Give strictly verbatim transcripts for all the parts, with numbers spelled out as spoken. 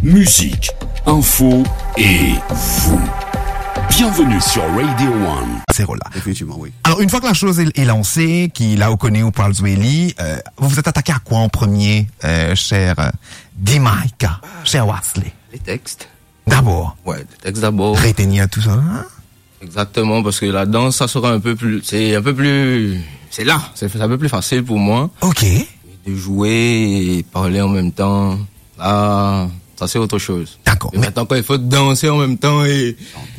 musique, info et vous. Bienvenue sur Radio One. C'est là. Effectivement, oui. Alors, une fois que la chose est, est lancée, qu'il a reconnu ou pas Zweli, euh, vous vous êtes attaqué à quoi en premier, euh, cher euh, Dimaika, cher Wesley? Les textes. D'abord. Ouais, les textes d'abord. Retenir tout ça, hein? Exactement, parce que la danse, ça sera un peu plus, c'est un peu plus, c'est là, c'est un peu plus facile pour moi. Ok. De jouer et parler en même temps, là, ça c'est autre chose. D'accord. Et maintenant, quand il faut danser en même temps et...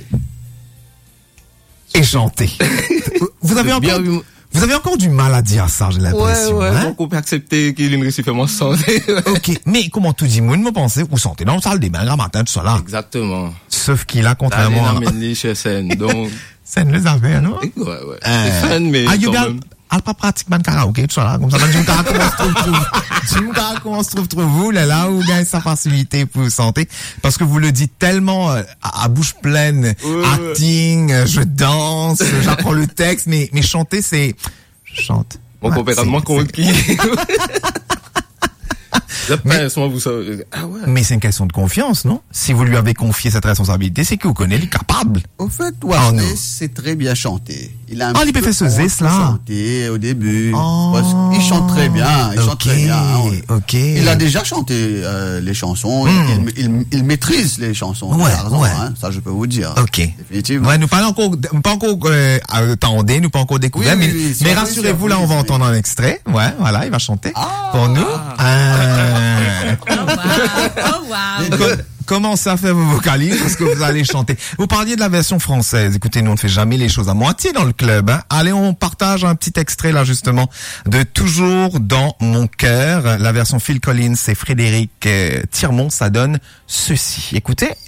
Et chanter. Vous avez encore, Bien, vous avez encore du mal à dire ça, j'ai l'impression. ouais, ouais, hein? donc on peut accepter qu'il y ait une récipiemment santé. Ok. Mais comment tout dit, moi, me pensez, vous sentez dans le salle des bains, grand matin, tout ça là. Exactement. Sauf qu'il a, contrairement à... Mendy chez Sen, donc... Sen le savait, non? Ouais, ouais. Euh, C'est fun, mais ah, quand bien, même... elle pas pratique man karaoké, tout ça là, comme ça, du comment se trouve, trouve, du comment se trouve, trouve vous, là, là, où gagne sa facilité pour santé, parce que vous le dites tellement, euh, à, à bouche pleine, ouais, acting, euh, je danse, j'apprends le texte, mais, mais chanter, c'est, je chante. Mon Ouais, compétent c'est- contre c'est- qui? Le pincement, vous savez. Ah ouais. Mais c'est une question de confiance, non? Si vous lui avez confié cette responsabilité, c'est que vous connaissez, il est capable. Au fait, Oh, Wesley non. sait très bien chanter. Il a un Ah, petit il peut peu faire ce honte zeste, pour là. chanter au début. Oh. Parce qu'il chante très bien. Il chante Ok, très bien. hein. ok. Il a déjà chanté euh, les chansons. Hmm. Il, il, il maîtrise les chansons. de Ouais, Tarzan, ouais. hein. Ça, je peux vous dire. Ok. Définitivement. Ouais, nous pas encore, nous pas encore, euh, attendez, nous pas encore découvert, Oui, mais, oui, oui, mais oui, rassurez-vous, oui, là, oui, on va oui. entendre un extrait. Ouais, voilà, il va chanter. Ah. Pour nous. Ah. Oh wow, oh wow. Com- Commencez à faire vos vocalises parce que vous allez chanter. Vous parliez de la version française. Écoutez, nous on ne fait jamais les choses à moitié dans le club. Hein. Allez, on partage un petit extrait là justement de Toujours dans mon cœur. La version Phil Collins et Frédéric euh, Tirmont, ça donne ceci. Écoutez.